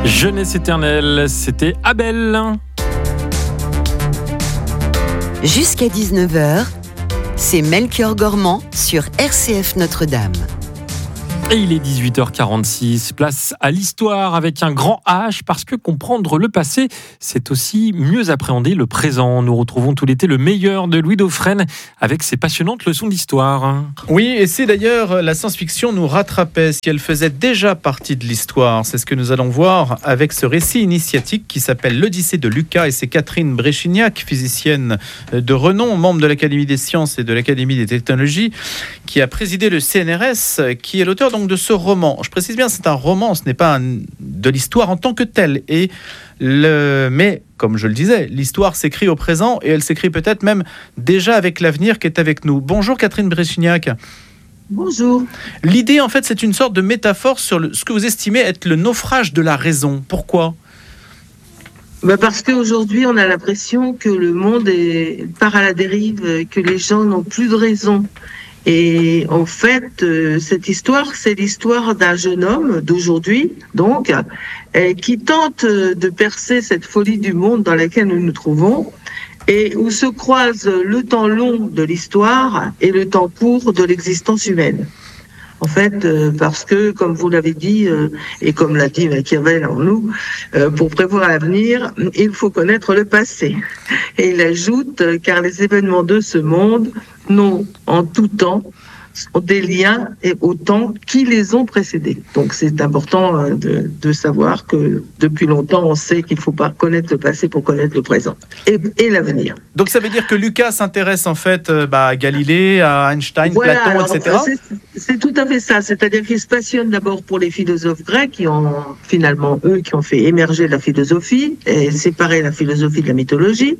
Jeunesse éternelle, c'était Abel. Jusqu'à 19h, c'est Melchior Gormand sur RCF Notre-Dame. Et il est 18h46, place à l'histoire avec un grand H, parce que comprendre le passé, c'est aussi mieux appréhender le présent. Nous retrouvons tout l'été le meilleur de Louis Dauphren avec ses passionnantes leçons d'histoire. Oui, et c'est d'ailleurs la science-fiction nous rattrapait si elle faisait déjà partie de l'histoire. C'est ce que nous allons voir avec ce récit initiatique qui s'appelle l'Odyssée de Lucas, et c'est Catherine Bréchignac, physicienne de renom, membre de l'Académie des sciences et de l'Académie des technologies, qui a présidé le CNRS, qui est l'auteur de ce roman. Je précise bien, c'est un roman, ce n'est pas de l'histoire en tant que telle. Mais, comme je le disais, l'histoire s'écrit au présent et elle s'écrit peut-être même déjà avec l'avenir qui est avec nous. Bonjour Catherine Bréchignac. Bonjour. L'idée, en fait, c'est une sorte de métaphore sur ce que vous estimez être le naufrage de la raison. Pourquoi ? Parce qu'aujourd'hui, on a l'impression que le monde part à la dérive, que les gens n'ont plus de raison. Et en fait, cette histoire, c'est l'histoire d'un jeune homme d'aujourd'hui, donc, qui tente de percer cette folie du monde dans laquelle nous nous trouvons, et où se croisent le temps long de l'histoire et le temps court de l'existence humaine. En fait, parce que, comme vous l'avez dit, et comme l'a dit Machiavel en nous, pour prévoir l'avenir, il faut connaître le passé. Et il ajoute, car les événements de ce monde n'ont en tout temps des liens et autant qui les ont précédés. Donc c'est important de savoir que depuis longtemps on sait qu'il ne faut pas connaître le passé pour connaître le présent et l'avenir. Donc ça veut dire que Lucas s'intéresse en fait à Galilée, à Einstein, voilà, Platon, alors, etc. C'est tout à fait ça, c'est-à-dire qu'il se passionne d'abord pour les philosophes grecs qui ont finalement qui ont fait émerger la philosophie et séparer la philosophie de la mythologie.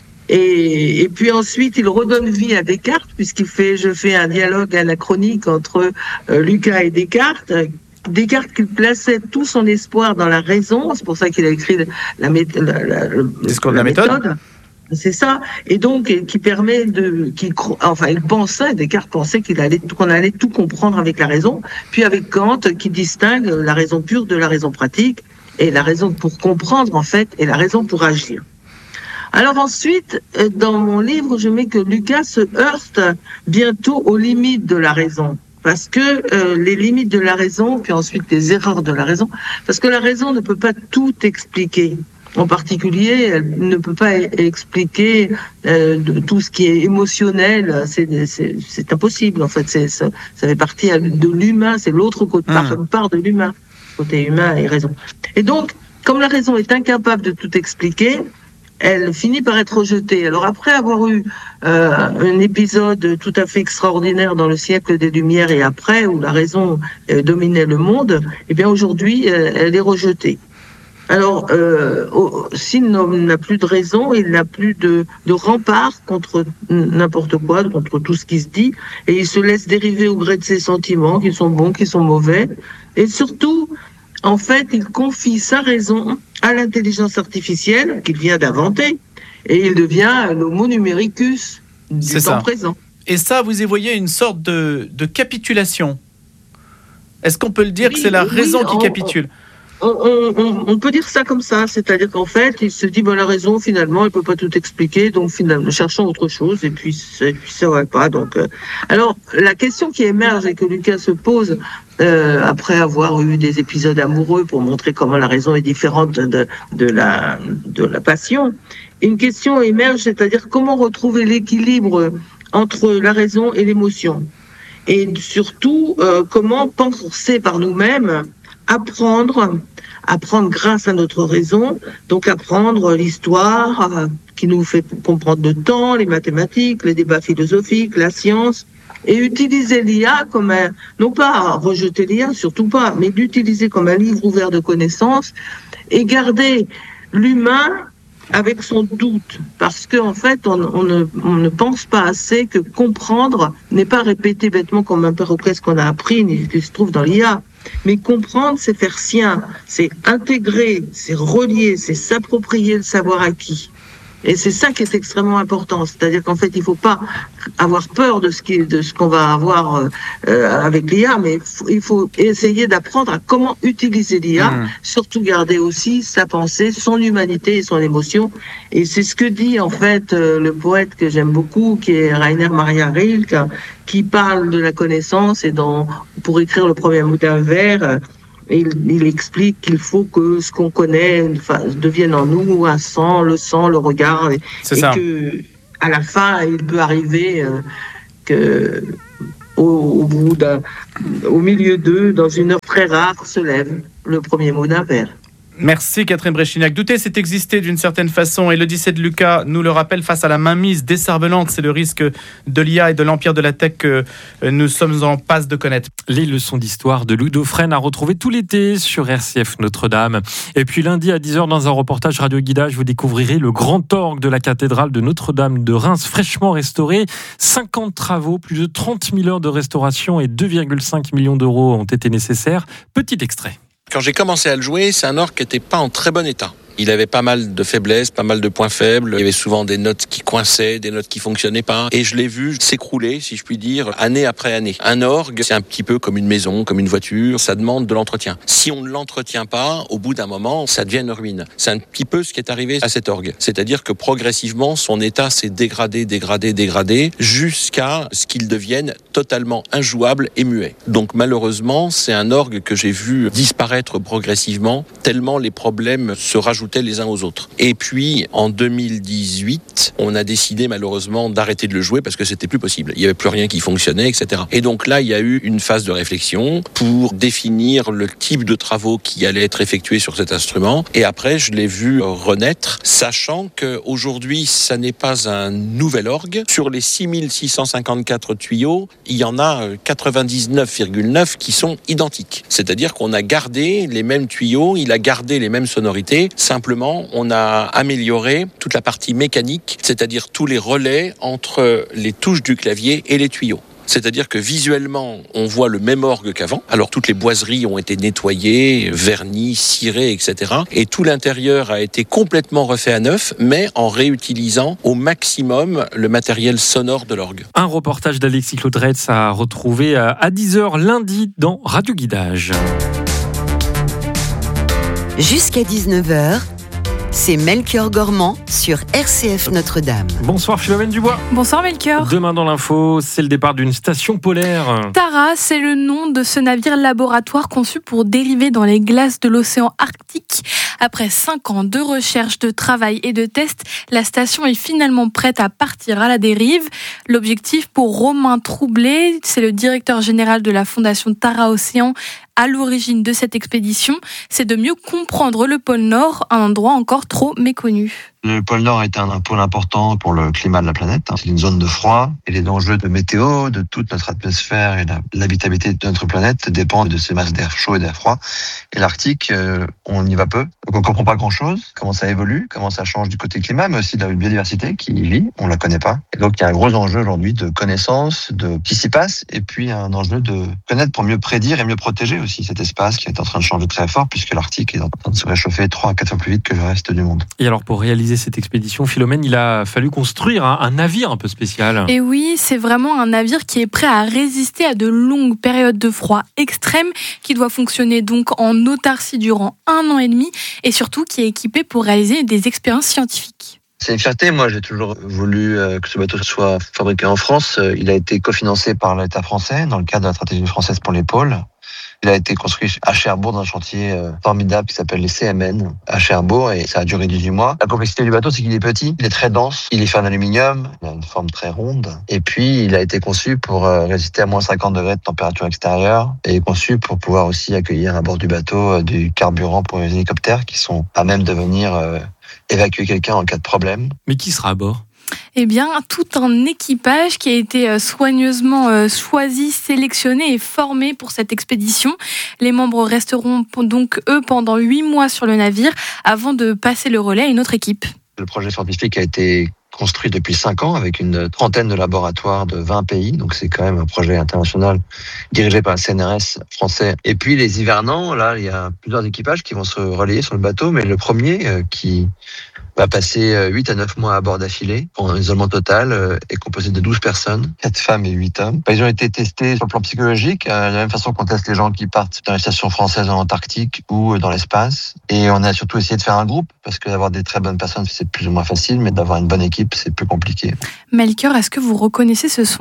Et puis ensuite, il redonne vie à Descartes, je fais un dialogue anachronique entre Lucas et Descartes. Descartes qui plaçait tout son espoir dans la raison, c'est pour ça qu'il a écrit la méthode. C'est ça, et donc qui permet Descartes pensait qu'on allait tout comprendre avec la raison, puis avec Kant qui distingue la raison pure de la raison pratique, et la raison pour comprendre en fait, et la raison pour agir. Alors ensuite, dans mon livre, je mets que Lucas se heurte bientôt aux limites de la raison. Parce que les limites de la raison, puis ensuite les erreurs de la raison, parce que la raison ne peut pas tout expliquer. En particulier, elle ne peut pas expliquer de tout ce qui est émotionnel. C'est impossible, en fait. Ça fait partie de l'humain, c'est l'autre côté, part de l'humain, côté humain et raison. Et donc, comme la raison est incapable de tout expliquer, elle finit par être rejetée. Alors après avoir eu un épisode tout à fait extraordinaire dans le siècle des Lumières et après, où la raison dominait le monde, eh bien aujourd'hui, elle est rejetée. Alors, s'il n'a plus de raison, il n'a plus de rempart contre n'importe quoi, contre tout ce qui se dit, et il se laisse dériver au gré de ses sentiments, qui sont bons, qui sont mauvais, et surtout, en fait, il confie sa raison à l'intelligence artificielle qu'il vient d'inventer, et il devient l'homo numericus du temps présent. Et ça, vous y voyez une sorte de capitulation. Est-ce qu'on peut le dire que c'est la raison qui capitule ? On peut dire ça comme ça, c'est-à-dire qu'en fait, il se dit, la raison, finalement, elle peut pas tout expliquer, donc finalement, cherchons autre chose, et puis ça va pas. Donc, alors, la question qui émerge et que Lucas se pose après avoir eu des épisodes amoureux pour montrer comment la raison est différente de la passion, une question émerge, c'est-à-dire comment retrouver l'équilibre entre la raison et l'émotion, et surtout comment penser par nous-mêmes. Apprendre grâce à notre raison, donc apprendre l'histoire qui nous fait comprendre le temps, les mathématiques, les débats philosophiques, la science, et utiliser l'IA comme non pas rejeter l'IA, surtout pas, mais l'utiliser comme un livre ouvert de connaissances et garder l'humain avec son doute, parce qu'en fait, on ne pense pas assez que comprendre n'est pas répéter bêtement comme un perroquet ce qu'on a appris, qui se trouve dans l'IA. Mais comprendre, c'est faire sien, c'est intégrer, c'est relier, c'est s'approprier le savoir acquis. Et c'est ça qui est extrêmement important. C'est-à-dire qu'en fait, il ne faut pas avoir peur de ce qu'on va avoir avec l'IA, mais il faut essayer d'apprendre à comment utiliser l'IA, surtout garder aussi sa pensée, son humanité et son émotion. Et c'est ce que dit en fait le poète que j'aime beaucoup, qui est Rainer Maria Rilke, qui parle de la connaissance et pour écrire le premier mot d'un vers, il explique qu'il faut que ce qu'on connaît devienne en nous un sang, le regard, et que à la fin il peut arriver que au milieu d'eux, dans une heure très rare, se lève le premier mot d'un vers. Merci Catherine Bréchignac. Douter, c'est exister d'une certaine façon, et l'Odyssée de Lucas nous le rappelle face à la mainmise décervelante. C'est le risque de l'IA et de l'empire de la tech que nous sommes en passe de connaître. Les leçons d'histoire de Louis Dauphren à retrouver tout l'été sur RCF Notre-Dame. Et puis lundi à 10h, dans un reportage Radio Guidage, vous découvrirez le grand orgue de la cathédrale de Notre-Dame de Reims, fraîchement restauré. 50 travaux, plus de 30 000 heures de restauration et 2,5 millions d'euros ont été nécessaires. Petit extrait. Quand j'ai commencé à le jouer, c'est un orgue qui n'était pas en très bon état. Il avait pas mal de faiblesses, pas mal de points faibles. Il y avait souvent des notes qui coinçaient, des notes qui fonctionnaient pas. Et je l'ai vu s'écrouler, si je puis dire, année après année. Un orgue, c'est un petit peu comme une maison, comme une voiture. Ça demande de l'entretien. Si on ne l'entretient pas, au bout d'un moment, ça devient une ruine. C'est un petit peu ce qui est arrivé à cet orgue. C'est-à-dire que progressivement, son état s'est dégradé, jusqu'à ce qu'il devienne totalement injouable et muet. Donc malheureusement, c'est un orgue que j'ai vu disparaître progressivement, tellement les problèmes se rajoutaient les uns aux autres. Et puis, en 2018, on a décidé malheureusement d'arrêter de le jouer parce que c'était plus possible. Il n'y avait plus rien qui fonctionnait, etc. Et donc là, il y a eu une phase de réflexion pour définir le type de travaux qui allaient être effectués sur cet instrument. Et après, je l'ai vu renaître, sachant qu'aujourd'hui, ça n'est pas un nouvel orgue. Sur les 6654 tuyaux, il y en a 99,9 qui sont identiques. C'est-à-dire qu'on a gardé les mêmes tuyaux, il a gardé les mêmes sonorités. Simplement, on a amélioré toute la partie mécanique, c'est-à-dire tous les relais entre les touches du clavier et les tuyaux. C'est-à-dire que visuellement, on voit le même orgue qu'avant. Alors toutes les boiseries ont été nettoyées, vernies, cirées, etc. Et tout l'intérieur a été complètement refait à neuf, mais en réutilisant au maximum le matériel sonore de l'orgue. Un reportage d'Alexis Claudretz à retrouver à 10h lundi dans Radio Guidage. Jusqu'à 19h, c'est Melchior Gormand sur RCF Notre-Dame. Bonsoir Philomène Dubois. Bonsoir Melchior. Demain dans l'info, c'est le départ d'une station polaire. Tara, c'est le nom de ce navire laboratoire conçu pour dériver dans les glaces de l'océan Arctique. Après 5 ans de recherche, de travail et de tests, la station est finalement prête à partir à la dérive. L'objectif pour Romain Troublé, c'est le directeur général de la fondation Tara Océan, à l'origine de cette expédition, c'est de mieux comprendre le pôle Nord, un endroit encore trop méconnu. Le pôle Nord est un pôle important pour le climat de la planète. C'est une zone de froid et les enjeux de météo, de toute notre atmosphère et l'habitabilité de notre planète dépendent de ces masses d'air chaud et d'air froid. Et l'Arctique, on y va peu. Donc on comprend pas grand-chose, comment ça évolue, comment ça change du côté climat, mais aussi de la biodiversité qui y vit, on la connaît pas. Et donc il y a un gros enjeu aujourd'hui de connaissance, de qui s'y passe, et puis un enjeu de connaître pour mieux prédire et mieux protéger aussi cet espace qui est en train de changer très fort, puisque l'Arctique est en train de se réchauffer 3 à 4 fois plus vite que le reste du monde. Et alors pour réaliser cette expédition, Philomène, il a fallu construire un navire un peu spécial. Et oui, c'est vraiment un navire qui est prêt à résister à de longues périodes de froid extrême, qui doit fonctionner donc en autarcie durant 1 an et demi, et surtout qui est équipé pour réaliser des expériences scientifiques. C'est une fierté. Moi, j'ai toujours voulu que ce bateau soit fabriqué en France. Il a été cofinancé par l'État français dans le cadre de la stratégie française pour les pôles. Il a été construit à Cherbourg dans un chantier formidable qui s'appelle les CMN à Cherbourg et ça a duré 18 mois. La complexité du bateau, c'est qu'il est petit, il est très dense, il est fait en aluminium, il a une forme très ronde et puis il a été conçu pour résister à moins 50 degrés de température extérieure et conçu pour pouvoir aussi accueillir à bord du bateau du carburant pour les hélicoptères qui sont à même de venir évacuer quelqu'un en cas de problème. Mais qui sera à bord ? Eh bien, tout un équipage qui a été soigneusement choisi, sélectionné et formé pour cette expédition. Les membres resteront donc, eux, pendant 8 mois sur le navire avant de passer le relais à une autre équipe. Le projet scientifique a été construit depuis 5 ans avec une trentaine de laboratoires de 20 pays. Donc c'est quand même un projet international dirigé par le CNRS français. Et puis les hivernants, là, il y a plusieurs équipages qui vont se relayer sur le bateau, mais le premier qui va passer 8 à 9 mois à bord d'affilée, en isolement total, est composé de 12 personnes, 4 femmes et 8 hommes. Ils ont été testés sur le plan psychologique, de la même façon qu'on teste les gens qui partent dans les stations françaises en Antarctique ou dans l'espace. Et on a surtout essayé de faire un groupe, parce que d'avoir des très bonnes personnes, c'est plus ou moins facile, mais d'avoir une bonne équipe, c'est plus compliqué. Melchior, est-ce que vous reconnaissez ce son ?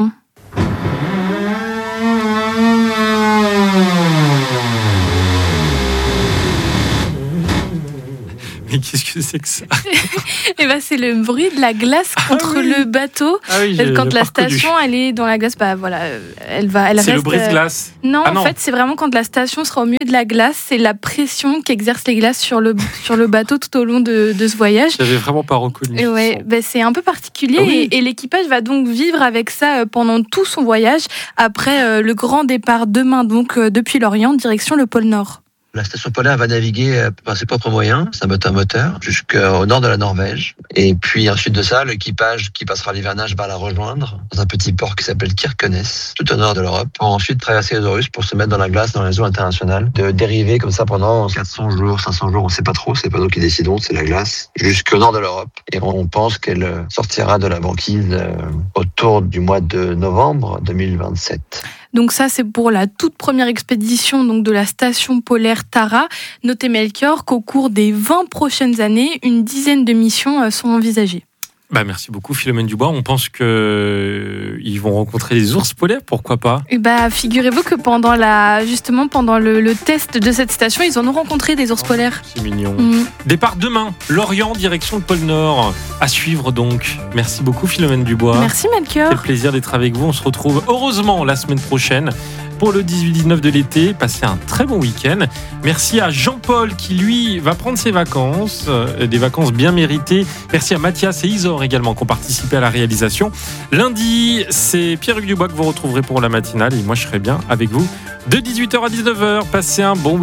Mais qu'est-ce que c'est que ça ? Eh ben, c'est le bruit de la glace contre le bateau. Ah oui, Quand la station elle est dans la glace, elle c'est reste. le brise-glace. Non, en fait, c'est vraiment quand la station sera au milieu de la glace, c'est la pression qu'exercent les glaces sur le bateau tout au long de ce voyage. J'avais vraiment pas reconnu. Et ouais, c'est un peu particulier et l'équipage va donc vivre avec ça pendant tout son voyage après le grand départ demain donc depuis l'Orient direction le pôle Nord. La station polaire va naviguer par ses propres moyens, c'est un moteur, jusqu'au nord de la Norvège. Et puis ensuite de ça, l'équipage qui passera l'hivernage va la rejoindre dans un petit port qui s'appelle Kirkenes, tout au nord de l'Europe, pour ensuite traverser les Russes pour se mettre dans la glace dans les eaux internationales, de dériver comme ça pendant 400 jours, 500 jours, on sait pas trop, c'est pas nous qui décidons, c'est la glace, jusqu'au nord de l'Europe. Et on pense qu'elle sortira de la banquise autour du mois de novembre 2027. Donc ça, c'est pour la toute première expédition donc de la station polaire Tara. Notez Melchior qu'au cours des 20 prochaines années, une dizaine de missions sont envisagées. Merci beaucoup Philomène Dubois. On pense qu'ils vont rencontrer des ours polaires, pourquoi pas ? Figurez-vous que pendant le test de cette station, ils en ont rencontré des ours polaires. C'est mignon. Départ demain, Lorient, direction le pôle Nord. À suivre donc. Merci beaucoup Philomène Dubois. Merci Melchior. C'est le plaisir d'être avec vous. On se retrouve heureusement la semaine prochaine pour le 18-19 de l'été. Passez un très bon week-end. Merci à Jean-Paul qui, lui, va prendre ses vacances, des vacances bien méritées. Merci à Mathias et Isor également qui ont participé à la réalisation. Lundi, c'est Pierre-Hugues Dubois que vous retrouverez pour la matinale et moi, je serai bien avec vous de 18h à 19h. Passez un bon week-end.